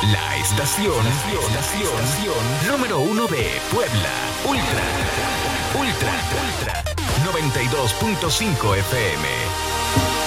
La estación número 1 de Puebla. Ultra 92.5 FM.